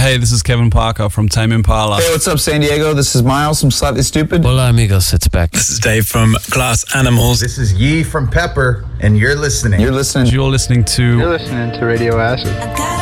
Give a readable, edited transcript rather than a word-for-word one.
Hey, this is Kevin Parker from Tame Impala. Hey, what's up, San Diego? This is Miles from Slightly Stupid. Hola, amigos. It's Beck. This is Dave from Glass Animals. This is Yee from Pepper, and you're listening. You're listening to You're listening to Radio Acid.